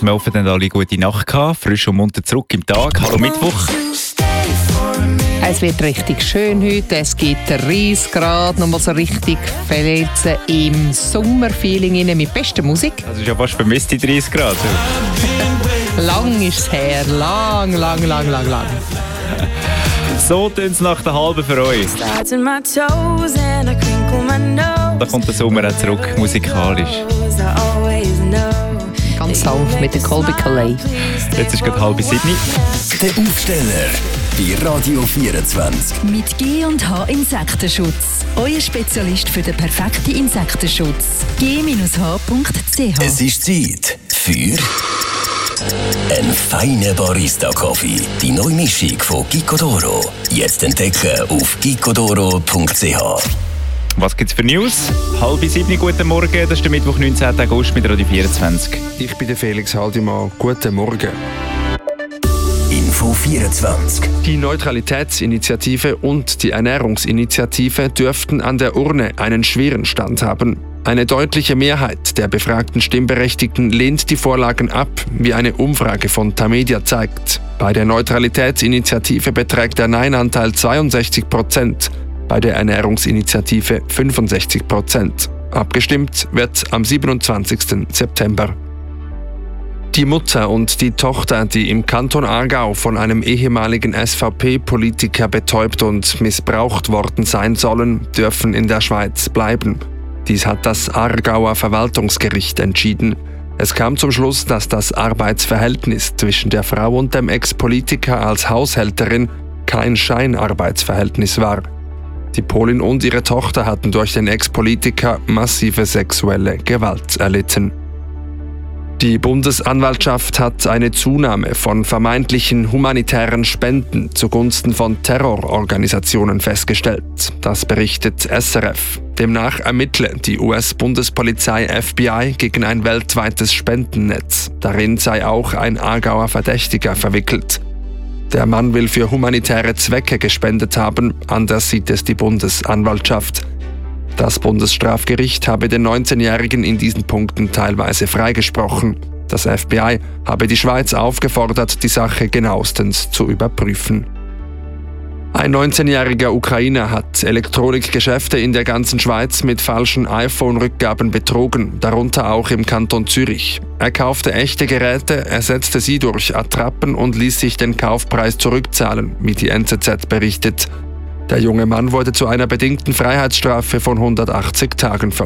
wir hoffen, ihr habt alle gute Nacht gehabt. Frisch und munter zurück im Tag. Hallo Mittwoch. Es wird richtig schön heute. Es gibt 30 Grad, nochmal so richtig verletzen im Sommerfeeling mit bester Musik. Das ist ja fast vermisst, die 30 Grad. Lang ist es her. Lang. So tun es nach der halben für euch. Da kommt der Sommer auch zurück, musikalisch. Ganz sanft mit der Colby Calais. Jetzt ist gerade 6:30. Der Aufsteller bei Radio 24. Mit G&H Insektenschutz. Euer Spezialist für den perfekten Insektenschutz. g-h.ch. Es ist Zeit für einen feinen Barista-Kaffee. Die neue Mischung von Gicodoro. Jetzt entdecken auf gicodoro.ch. Was gibt's für News? 6:30, guten Morgen. Das ist der Mittwoch, 19. August mit Radio 24. Ich bin der Felix Haldimann. Guten Morgen. Info 24. Die Neutralitätsinitiative und die Ernährungsinitiative dürften an der Urne einen schweren Stand haben. Eine deutliche Mehrheit der befragten Stimmberechtigten lehnt die Vorlagen ab, wie eine Umfrage von Tamedia zeigt. Bei der Neutralitätsinitiative beträgt der Nein-Anteil 62%, bei der Ernährungsinitiative 65%. Abgestimmt wird am 27. September. Die Mutter und die Tochter, die im Kanton Aargau von einem ehemaligen SVP-Politiker betäubt und missbraucht worden sein sollen, dürfen in der Schweiz bleiben. Dies hat das Aargauer Verwaltungsgericht entschieden. Es kam zum Schluss, dass das Arbeitsverhältnis zwischen der Frau und dem Ex-Politiker als Haushälterin kein Scheinarbeitsverhältnis war. Die Polin und ihre Tochter hatten durch den Ex-Politiker massive sexuelle Gewalt erlitten. Die Bundesanwaltschaft hat eine Zunahme von vermeintlichen humanitären Spenden zugunsten von Terrororganisationen festgestellt. Das berichtet SRF. Demnach ermittle die US-Bundespolizei FBI gegen ein weltweites Spendennetz. Darin sei auch ein Aargauer Verdächtiger verwickelt. Der Mann will für humanitäre Zwecke gespendet haben, anders sieht es die Bundesanwaltschaft. Das Bundesstrafgericht habe den 19-Jährigen in diesen Punkten teilweise freigesprochen. Das FBI habe die Schweiz aufgefordert, die Sache genauestens zu überprüfen. Ein 19-jähriger Ukrainer hat Elektronikgeschäfte in der ganzen Schweiz mit falschen iPhone-Rückgaben betrogen, darunter auch im Kanton Zürich. Er kaufte echte Geräte, ersetzte sie durch Attrappen und ließ sich den Kaufpreis zurückzahlen, wie die NZZ berichtet. Der junge Mann wurde zu einer bedingten Freiheitsstrafe von 180 Tagen verurteilt.